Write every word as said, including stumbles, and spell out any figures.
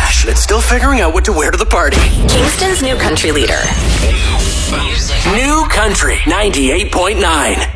passionate, still figuring out what to wear to the party. Kingston's new country leader. New Country ninety-eight point nine.